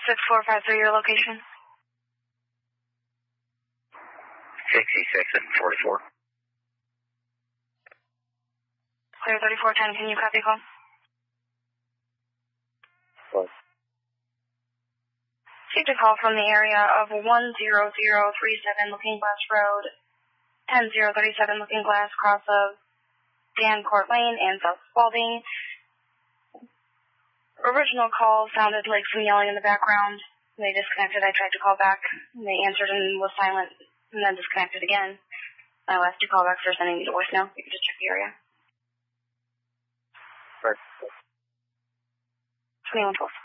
6453, your location. 66 and 44. Clear 3410, can you copy call? What? Received a call from the area of 10037 Looking Glass Road, 10037 Looking Glass, cross of Dan Court Lane and South Spalding. Original call sounded like some yelling in the background. They disconnected. I tried to call back. They answered and was silent, and then disconnected again. I asked to call back for sending me to voicemail. You can just check the area. Right. 2112.